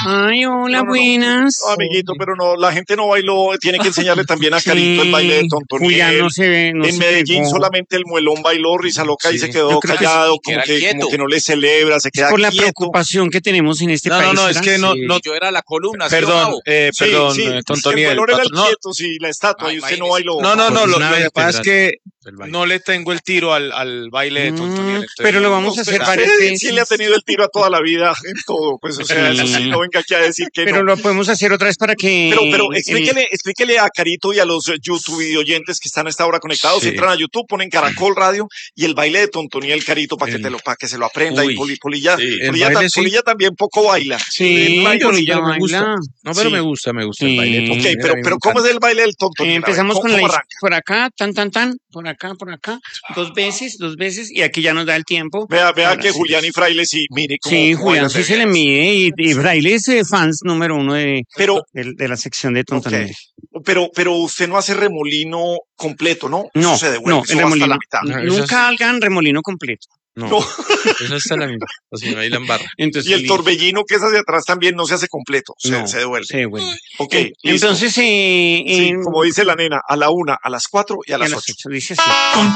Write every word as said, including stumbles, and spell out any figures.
Ay, hola, No, no, no. buenas. No, amiguito, pero no, la gente no bailó, tiene que enseñarle también a Sí, Carito el baile de Tontoniel. Julián no se ve, no En se Medellín pegó. solamente el muelón bailó, Risa Loca y Sí. se Yo quedó creo que callado, sí, como era que, quieto. como que no le celebra, se Es queda por la quieto. preocupación que tenemos en este No, no, país. no, es ¿será? que no, Sí. no, yo era la columna, ¿sí o Perdón, no? eh, Sí, perdón, sí, eh, es que el Tontoniel. muelón era el No, quieto, sí, la estatua, Ah, y usted no imagínese. bailó. no, no, no, lo, Una lo que vez pasa es tendrán que El baile. no le tengo el tiro al, al baile de Mm, Tontoniel. entonces pero lo no- vamos a Usted, hacer varias usted veces. sí le ha tenido el tiro a toda la vida en todo, pues, o sea, eso sí, no venga aquí a decir que Pero no. lo podemos hacer otra vez para que... Pero, pero el- explíquele, explíquele a Carito y a los eh, YouTube oyentes que están a esta hora conectados. Sí. Entran a YouTube, ponen Caracol Radio y el baile de Tontoniel, Carito, para que El- te lo, para que se lo aprenda. Uy, Y Poli, Polilla, sí. El Polilla, baile ta- sí. Polilla también poco baila. Sí, El baile, Polilla pero me gusta. baila. No, pero Sí. me gusta, me gusta el Sí. baile de Ok, Tontoniel. pero, a mí me pero ¿cómo es encanta. el baile del Eh, Tontoniel? A ver, empezamos ¿cómo, con la cómo is- arranca? por acá, tan, tan, tan, por acá, por acá, dos veces, dos veces, y aquí ya nos da el tiempo. Vea, vea Ahora que sí. Julián y Fraile sí, mire cómo, Sí, cómo Julián bailan de sí se le bien. mide y, y Braille es eh, fans número uno de, Pero, de, de la sección de ok, Tontoniel. pero, pero usted no hace remolino completo, ¿no? No, Eso se devuelve, no, eso el va hasta la remolino. mitad. No, eso Nunca hagan remolino completo. No, No. eso está la misma. O si no, ahí la embarra. Entonces, Y el li- torbellino que es hacia atrás también no se hace completo, se, no, se devuelve. se devuelve. Ok, En- listo. Entonces, eh, Sí, en- como dice la nena, a la una, a las cuatro y a y a las las ocho. ocho, dice así.